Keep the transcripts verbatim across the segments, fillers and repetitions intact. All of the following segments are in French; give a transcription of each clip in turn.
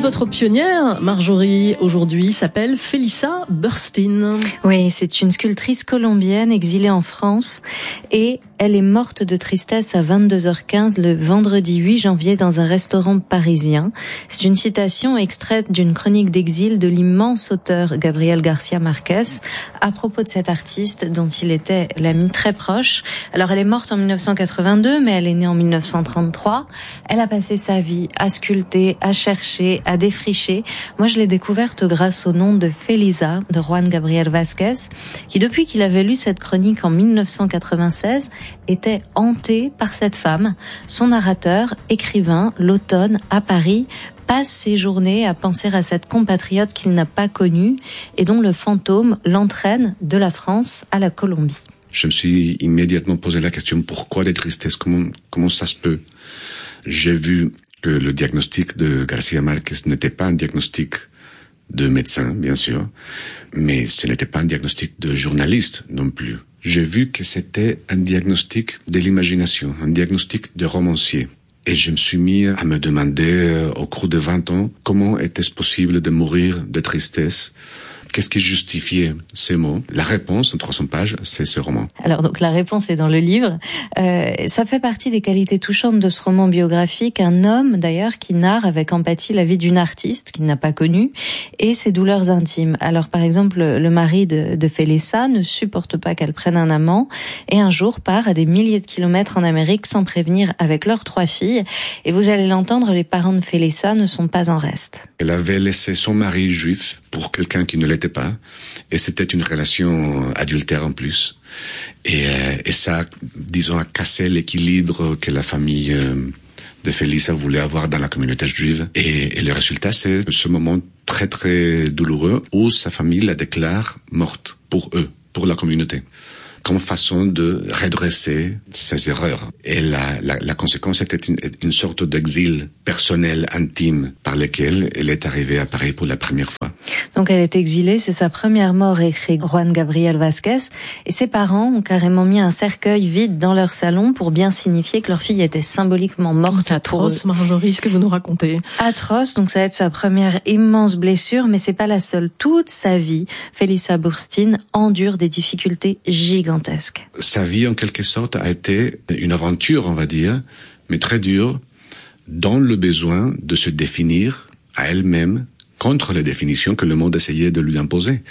votre pionnière, Marjorie, aujourd'hui, s'appelle Felisa Burstyn. Oui, c'est une sculptrice colombienne exilée en France et elle est morte de tristesse à vingt-deux heures quinze le vendredi huit janvier dans un restaurant parisien. C'est une citation extraite d'une chronique d'exil de l'immense auteur Gabriel García Márquez à propos de cet artiste dont il était l'ami très proche. Alors elle est morte en mille neuf cent quatre-vingt-deux, mais elle est née en mille neuf cent trente-trois. Elle a passé sa vie à sculpter, à chercher, à défricher. Moi, je l'ai découverte grâce au nom de Felisa, de Juan Gabriel Vázquez, qui depuis qu'il avait lu cette chronique en mille neuf cent quatre-vingt-seize, était hanté par cette femme. Son narrateur, écrivain, l'automne, à Paris, passe ses journées à penser à cette compatriote qu'il n'a pas connue et dont le fantôme l'entraîne de la France à la Colombie. Je me suis immédiatement posé la question, pourquoi des tristesses? Comment, comment ça se peut? J'ai vu que le diagnostic de García Márquez n'était pas un diagnostic de médecin, bien sûr, mais ce n'était pas un diagnostic de journaliste non plus. J'ai vu que c'était un diagnostic de l'imagination, un diagnostic de romancier. Et je me suis mis à me demander, euh, au cours de vingt ans, comment était-ce possible de mourir de tristesse? Qu'est-ce qui justifiait ces mots? La réponse, en trois cents pages, c'est ce roman. Alors donc la réponse est dans le livre. Euh, ça fait partie des qualités touchantes de ce roman biographique. Un homme d'ailleurs qui narre avec empathie la vie d'une artiste qu'il n'a pas connue et ses douleurs intimes. Alors par exemple, le mari de, de Felisa ne supporte pas qu'elle prenne un amant et un jour part à des milliers de kilomètres en Amérique sans prévenir avec leurs trois filles. Et vous allez l'entendre, les parents de Felisa ne sont pas en reste. Elle avait laissé son mari juif pour quelqu'un qui ne l'était pas, et c'était une relation adultère en plus. Et, euh, et ça, disons, a cassé l'équilibre que la famille euh, de Felisa voulait avoir dans la communauté juive. Et, et le résultat, c'est ce moment très très douloureux où sa famille la déclare morte pour eux, pour la communauté, comme façon de redresser ses erreurs. Et la, la, la conséquence était une, une sorte d'exil personnel, intime, par lequel elle est arrivée à Paris pour la première fois. Donc elle est exilée, c'est sa première mort, écrit Juan Gabriel Vázquez, et ses parents ont carrément mis un cercueil vide dans leur salon pour bien signifier que leur fille était symboliquement morte. C'est atroce, Marjorie, ce que vous nous racontez. Atroce, donc ça va être sa première immense blessure, mais c'est pas la seule. Toute sa vie, Felisa Burstyn endure des difficultés gigantesques. Sa vie, en quelque sorte, a été une aventure, on va dire, mais très dure, dans le besoin de se définir à elle-même contre les définitions que le monde essayait de lui imposer.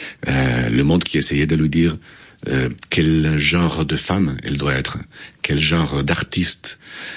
Euh, le monde qui essayait de lui dire euh, quel genre de femme elle doit être, quel genre d'artiste,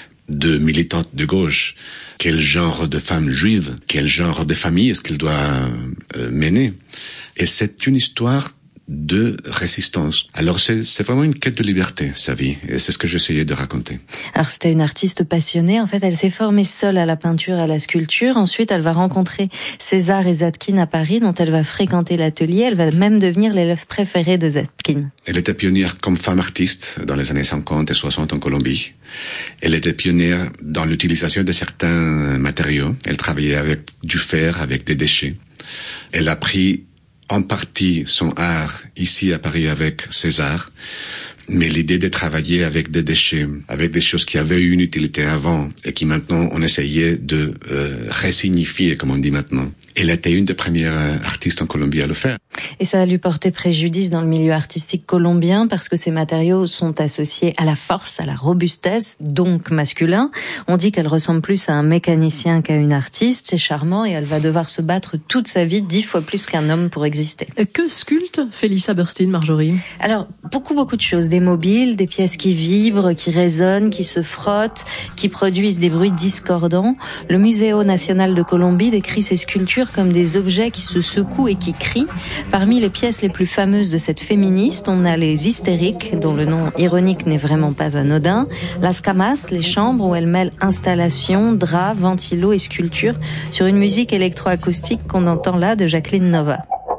de militante de gauche, quel genre de femme juive, quel genre de famille est-ce qu'elle doit euh, mener. Et c'est une histoire de résistance. Alors c'est, c'est vraiment une quête de liberté, sa vie, et c'est ce que j'essayais de raconter. Alors c'était une artiste passionnée, en fait elle s'est formée seule à la peinture et à la sculpture, ensuite elle va rencontrer César et Zadkine à Paris, dont elle va fréquenter l'atelier, elle va même devenir l'élève préférée de Zadkine. Elle était pionnière comme femme artiste dans les années cinquante et soixante en Colombie. Elle était pionnière dans l'utilisation de certains matériaux, elle travaillait avec du fer, avec des déchets. Elle a pris en partie son art ici à Paris avec César, mais l'idée de travailler avec des déchets, avec des choses qui avaient eu une utilité avant et qui maintenant on essayait de euh, ressignifier, comme on dit maintenant. Elle était une des premières artistes en Colombie à le faire. Et ça a lui porté préjudice dans le milieu artistique colombien parce que ces matériaux sont associés à la force, à la robustesse, donc masculin. On dit qu'elle ressemble plus à un mécanicien qu'à une artiste. C'est charmant et elle va devoir se battre toute sa vie, dix fois plus qu'un homme pour exister. Que sculpte Felisa Burstyn, Marjorie? Alors, beaucoup, beaucoup de choses. Des mobiles, des pièces qui vibrent, qui résonnent, qui se frottent, qui produisent des bruits discordants. Le Museo Nacional de Colombie décrit ces sculptures comme des objets qui se secouent et qui crient. Parmi les pièces les plus fameuses de cette féministe, on a les hystériques, dont le nom ironique n'est vraiment pas anodin, las camas, les chambres où elle mêle installation, draps, ventilos et sculptures sur une musique électroacoustique qu'on entend là de Jacqueline Nova.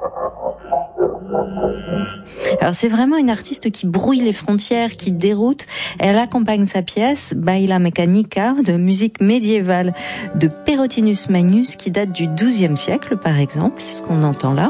Alors c'est vraiment une artiste qui brouille les frontières, qui déroute. Elle accompagne sa pièce Baila Mecánica de musique médiévale de Perotinus Magnus qui date du douzième siècle par exemple, c'est ce qu'on entend là.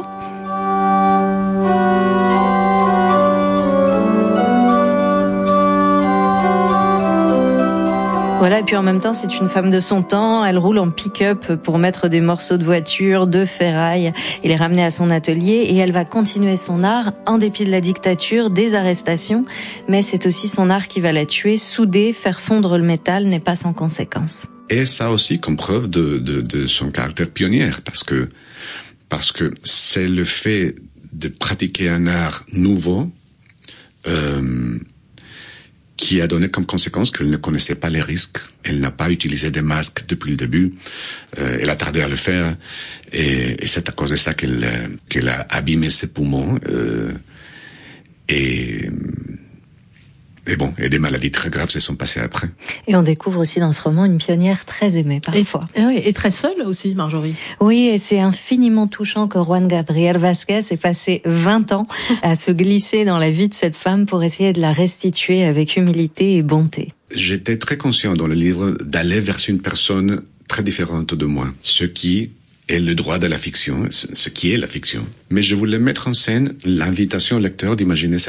Voilà, et puis en même temps, c'est une femme de son temps. Elle roule en pick-up pour mettre des morceaux de voiture, de ferraille et les ramener à son atelier. Et elle va continuer son art en dépit de la dictature, des arrestations. Mais c'est aussi son art qui va la tuer. Souder, faire fondre le métal n'est pas sans conséquences. Et ça aussi comme preuve de, de, de son caractère pionnier, parce que, parce que c'est le fait de pratiquer un art nouveau, euh, qui a donné comme conséquence qu'elle ne connaissait pas les risques. Elle n'a pas utilisé des masques depuis le début. Euh, elle a tardé à le faire. Et, et c'est à cause de ça qu'elle, qu'elle a abîmé ses poumons. Euh, et, et bon, et des maladies très graves se sont passées après. Et on découvre aussi dans ce roman une pionnière très aimée parfois. Et, et, et très seule aussi, Marjorie. Oui, et c'est infiniment touchant que Juan Gabriel Vázquez ait passé vingt ans à se glisser dans la vie de cette femme pour essayer de la restituer avec humilité et bonté. J'étais très conscient dans le livre d'aller vers une personne très différente de moi, ce qui est le droit de la fiction, ce qui est la fiction. Mais je voulais mettre en scène l'invitation au lecteur d'imaginer cette